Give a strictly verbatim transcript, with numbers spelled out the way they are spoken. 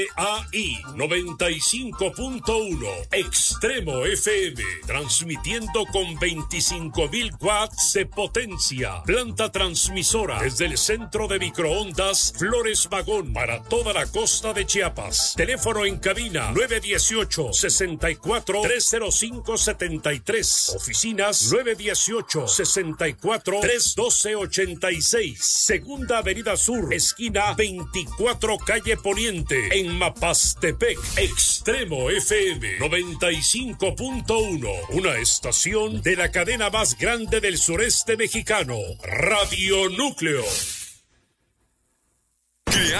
A I noventa y cinco punto uno, Extremo F M, transmitiendo con veinticinco mil watts de potencia. Planta transmisora desde el centro de microondas Flores Magón para toda la costa de Chiapas. Teléfono en cabina nueve uno ocho, seis cuatro, tres cero cinco, siete tres. Oficinas nueve uno ocho, seis cuatro, tres uno dos, ocho seis. Segunda Avenida Sur, esquina veinticuatro, calle Poniente, en Mapastepec. Extremo F M noventa y cinco punto uno, una estación de la cadena más grande del sureste mexicano, Radio Núcleo.